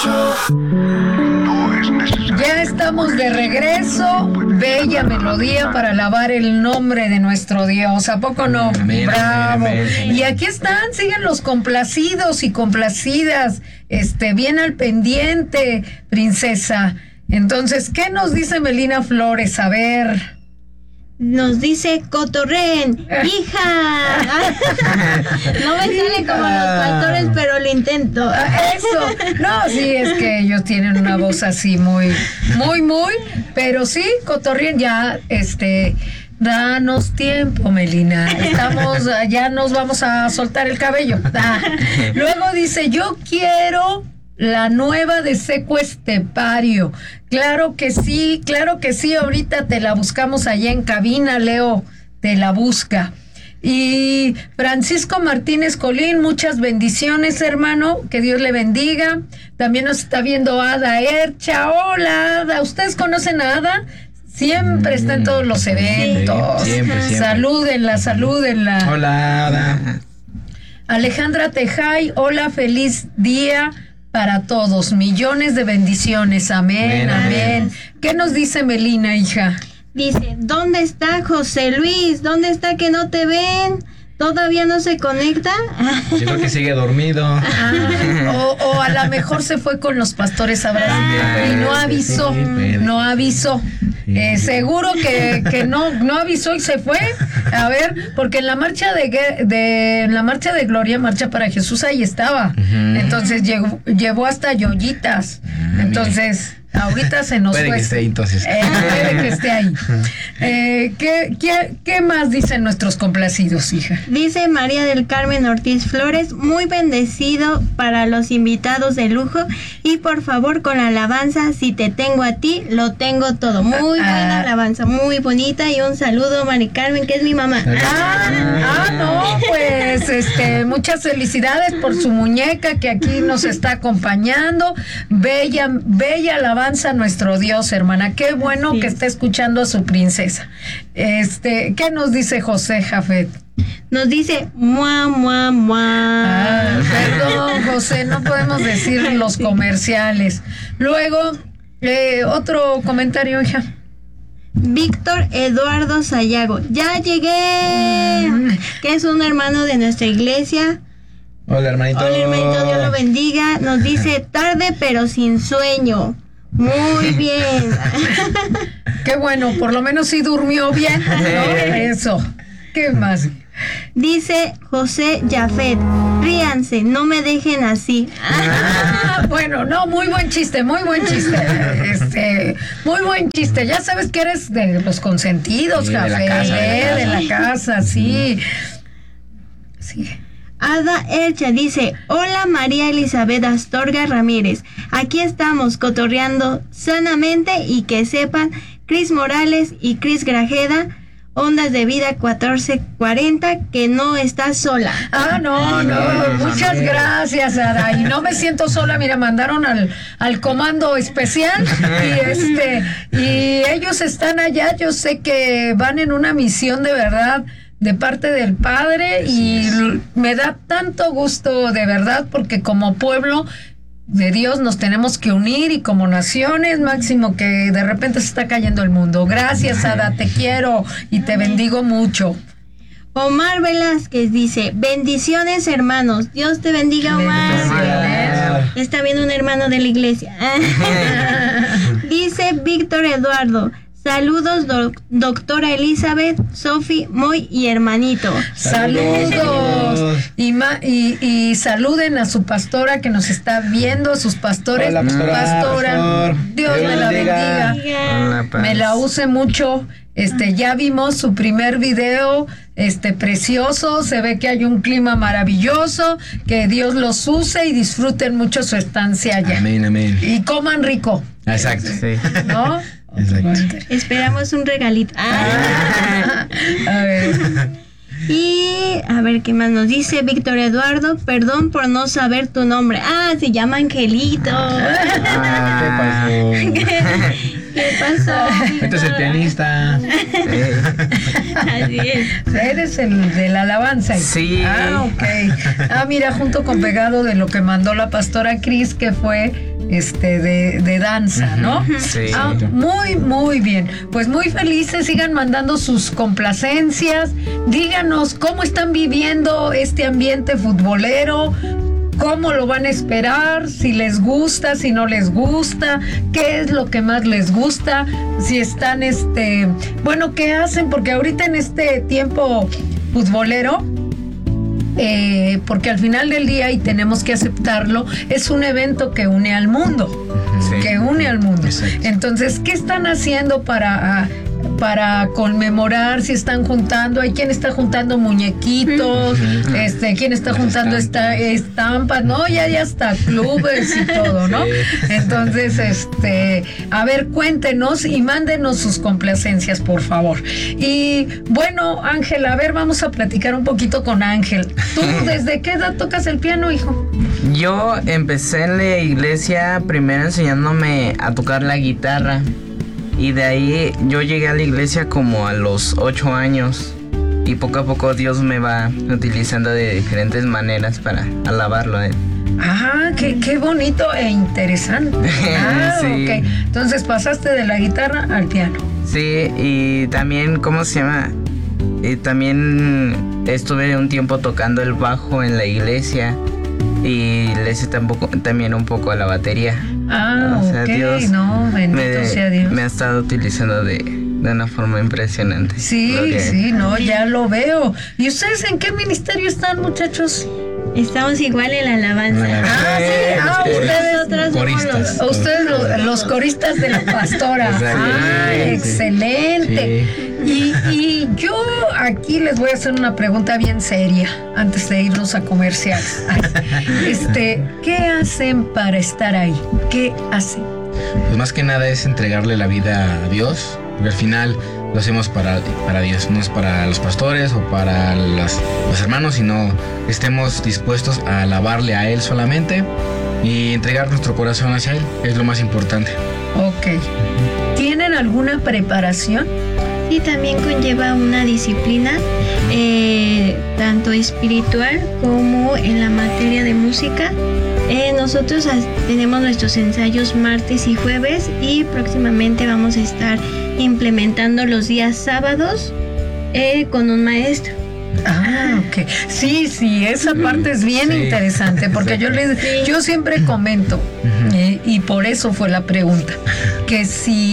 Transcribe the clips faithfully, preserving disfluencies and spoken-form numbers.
Ya estamos de regreso. Bella melodía para alabar el nombre de nuestro Dios. ¿A poco no? Amén, Bravo. amén, amén. Y aquí están, siguen los complacidos y complacidas. Este, bien al pendiente, princesa. Entonces, ¿qué nos dice Melina Flores? A ver. Nos dice Cotorren, hija. No me sale como los pastores, pero lo intento. Eso, no, sí, es que ellos tienen una voz así muy, muy, muy, pero sí, Cotorren, ya, este, danos tiempo, Melina, estamos, ya nos vamos a soltar el cabello. Ah. Luego dice, yo quiero la nueva de Seco Estepario. Claro que sí, claro que sí, ahorita te la buscamos allá en cabina, Leo, te la busca. Y Francisco Martínez Colín, muchas bendiciones, hermano, que Dios le bendiga. También nos está viendo Ada Ercha. Hola, Ada, ¿ustedes conocen a Ada? Siempre está en todos los eventos. Sí, siempre, siempre. Salúdenla, salúdenla. Hola, Ada. Alejandra Tejay, hola, feliz día para todos, millones de bendiciones, amén, Amén, amén. amén. ¿Qué nos dice Melina, hija? Dice, ¿dónde está José Luis? ¿Dónde está que no te ven? ¿Todavía no se conecta? Yo creo que sigue dormido. Ah, o, o a lo mejor se fue con los pastores Abraham y no avisó, no avisó. Eh, seguro que, que no, no avisó y se fue. A ver, porque en la marcha de, de en la marcha de Gloria, Marcha para Jesús, ahí estaba. Uh-huh. Entonces llegó, llevó hasta yoyitas. Uh-huh. Entonces ahorita se nos puede fue. Que esté ahí, entonces. Eh, puede que esté ahí. Eh, ¿qué, qué, ¿Qué más dicen nuestros complacidos, hija? Dice María del Carmen Ortiz Flores, muy bendecido para los invitados de lujo y por favor con la alabanza, si te tengo a ti, lo tengo todo. Muy buena ah. alabanza, muy bonita y un saludo, Mari Carmen, que es mi mamá. Ah, ah, no, pues este, muchas felicidades por su muñeca que aquí nos está acompañando. Bella, bella alabanza a nuestro Dios, hermana. Qué bueno sí. que esté escuchando a su princesa. Este, ¿qué nos dice José Jafet? Nos dice mua, mua, mua. Ah, perdón, José, no podemos decir los comerciales. Luego, eh, otro comentario, hija. Víctor Eduardo Sayago, ya llegué, mm. que es un hermano de nuestra iglesia. Hola, hermanito. Hola, hermanito, Dios lo bendiga. Nos dice tarde pero sin sueño. Muy bien. Qué bueno, por lo menos sí durmió bien, ¿no? Eso. ¿Qué más? Dice José Jafet, ríanse, no me dejen así. Ah, bueno, no, muy buen chiste, muy buen chiste. Este, muy buen chiste. Ya sabes que eres de los consentidos, sí, Jafet, de la casa, de la casa, de la casa sí. Sí. Ada Ercha dice, hola María Elizabeth Astorga Ramírez, aquí estamos cotorreando sanamente y que sepan, Cris Morales y Cris Grajeda, Ondas de Vida catorce cuarenta, que no estás sola. Ah, no, no, muchas gracias, Ada, y no me siento sola, mira, mandaron al, al comando especial y este, y ellos están allá, yo sé que van en una misión de verdad, de parte del Padre, y me da tanto gusto de verdad, porque como pueblo de Dios nos tenemos que unir, y como naciones, máximo que de repente se está cayendo el mundo. Gracias, Ada, te quiero y te bendigo mucho. Omar Velázquez dice, bendiciones hermanos, Dios te bendiga, Omar. Está viendo un hermano de la iglesia. Dice Víctor Eduardo, saludos, doc- doctora Elizabeth, Sofi, Moy y hermanito. Saludos. Y, ma- y, y saluden a su pastora que nos está viendo, a sus pastores. Hola, pastora. pastora. Pastor. Dios Dios me la bendiga. bendiga. Me la use mucho. Este, ya vimos su primer video, este, precioso. Se ve que hay un clima maravilloso. Que Dios los use y disfruten mucho su estancia allá. Amén, amén. Y coman rico. Exacto. Sí. ¿No? Exacto. Esperamos un regalito. Ah. A ver. Y a ver qué más nos dice Víctor Eduardo. Perdón por no saber tu nombre. Ah, se llama Angelito. Ah, ¿qué pasó? ¿Qué pasó? Este es el pianista. Así es. Eres el de la alabanza. Sí. Ah, ok. Ah, mira, junto con pegado de lo que mandó la pastora Cris, que fue este de, de danza, ¿no? Sí. Ah, muy, muy bien. Pues muy felices, sigan mandando sus complacencias. Díganos cómo están viviendo este ambiente futbolero. ¿Cómo lo van a esperar? Si les gusta, si no les gusta, qué es lo que más les gusta, si están, este, bueno, ¿qué hacen? Porque ahorita en este tiempo futbolero, eh, porque al final del día, y tenemos que aceptarlo, es un evento que une al mundo, sí. que une al mundo. Exacto. Entonces, ¿qué están haciendo para... para conmemorar? Si están juntando, hay quien está juntando muñequitos, uh-huh. este, quien está Las juntando estampas. Esta, estampas, no, ya ya hasta clubes y todo, ¿no? Sí. Entonces, este, a ver, cuéntenos y mándenos sus complacencias, por favor. Y bueno, Ángel, a ver, vamos a platicar un poquito con Ángel. ¿Tú desde qué edad tocas el piano, hijo? Yo empecé en la iglesia primero enseñándome a tocar la guitarra. Y de ahí yo llegué a la iglesia como a los ocho años. Y poco a poco Dios me va utilizando de diferentes maneras para alabarlo a Él. Ah, qué, qué bonito e interesante. Ah, sí. Ok. Entonces pasaste de la guitarra al piano. Sí, y también, ¿cómo se llama? Y también estuve un tiempo tocando el bajo en la iglesia. Y le hice tampoco, también un poco a la batería. Ah, o sea, ok, Dios no, bendito me, sea Dios. Me ha estado utilizando de, de una forma impresionante. Sí, Gloria. sí, no, ya lo veo. ¿Y ustedes en qué ministerio están, muchachos? Estamos igual en la alabanza. Ah, sí, ah, ustedes otras coristas. Los, ustedes los, los coristas de la pastora. Ah, excelente. Sí. Y, y yo aquí les voy a hacer una pregunta bien seria antes de irnos a comerciales. Este, ¿qué hacen para estar ahí? ¿Qué hacen? Pues más que nada es entregarle la vida a Dios, porque al final lo hacemos para, para Dios, no es para los pastores o para las, los hermanos, sino que estemos dispuestos a alabarle a Él solamente y entregar nuestro corazón hacia Él, es lo más importante. Ok. ¿Tienen alguna preparación? Sí, también conlleva una disciplina, eh, tanto espiritual como en la materia de música. Eh, nosotros tenemos nuestros ensayos martes y jueves y próximamente vamos a estar implementando los días sábados eh, con un maestro. Ah, ok. Sí, sí, esa parte es bien sí. interesante porque yo les, sí. yo siempre comento uh-huh. eh, y por eso fue la pregunta, que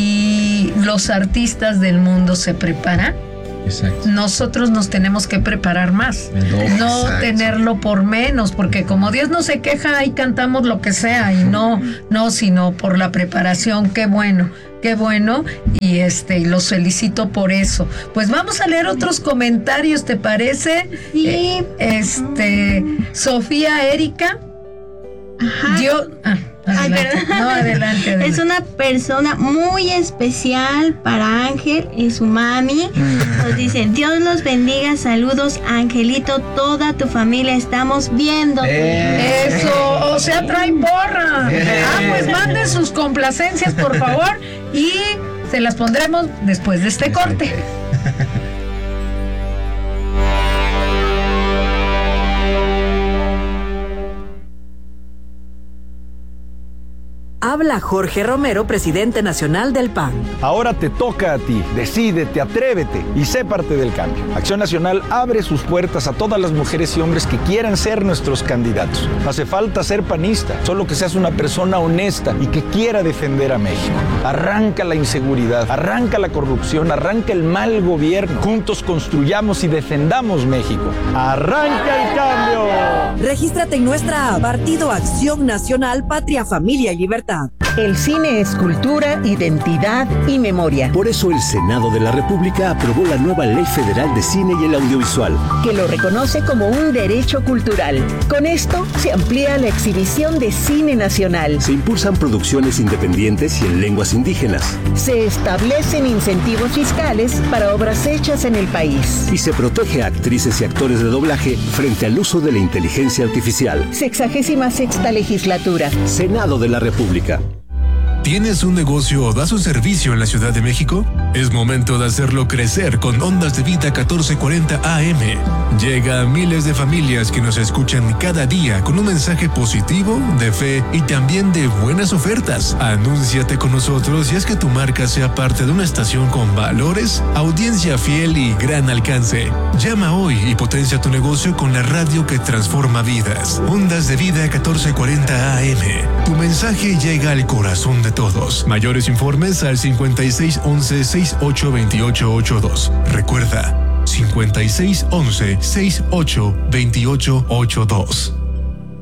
si los artistas del mundo se preparan, exacto. nosotros nos tenemos que preparar más, no, no tenerlo por menos, porque como Dios no se queja, ahí cantamos lo que sea y no, no, sino por la preparación. Qué bueno. Qué bueno, y este, y los felicito por eso. Pues vamos a leer otros comentarios, ¿te parece? Sí. Eh, este, Sofía Erika. Ajá. Yo, ah, adelante. Ay, no, adelante, adelante. Es una persona muy especial para Ángel, es su mami. Mm. Nos dice, Dios los bendiga, saludos, Angelito, toda tu familia estamos viendo. Eh. Eso, o sea, traen porra. Eh. Ah, pues manden sus complacencias, por favor, y se las pondremos después de este corte. Habla Jorge Romero, presidente nacional del P A N. Ahora te toca a ti. Decídete, atrévete y sé parte del cambio. Acción Nacional abre sus puertas a todas las mujeres y hombres que quieran ser nuestros candidatos. No hace falta ser panista, solo que seas una persona honesta y que quiera defender a México. Arranca la inseguridad, arranca la corrupción, arranca el mal gobierno. Juntos construyamos y defendamos México. ¡Arranca el cambio! Regístrate en nuestra app, Partido Acción Nacional, Patria, Familia y Libertad. El cine es cultura, identidad y memoria. Por eso el Senado de la República aprobó la nueva Ley Federal de Cine y el Audiovisual, que lo reconoce como un derecho cultural. Con esto se amplía la exhibición de cine nacional. Se impulsan producciones independientes y en lenguas indígenas. Se establecen incentivos fiscales para obras hechas en el país. Y se protege a actrices y actores de doblaje frente al uso de la inteligencia artificial. Sexagésima sexta legislatura. Senado de la República. ¿Tienes un negocio o das un servicio en la Ciudad de México? Es momento de hacerlo crecer con Ondas de Vida catorce cuarenta A M. Llega a miles de familias que nos escuchan cada día con un mensaje positivo, de fe y también de buenas ofertas. Anúnciate con nosotros y haz que tu marca sea parte de una estación con valores, audiencia fiel y gran alcance. Llama hoy y potencia tu negocio con la radio que transforma vidas. Ondas de Vida catorce cuarenta A M. Tu mensaje llega al corazón de todos. Mayores informes al cincuenta y seis once sesenta y ocho veintiocho ochenta y dos. Recuerda, cincuenta y seis once sesenta y ocho veintiocho ochenta y dos.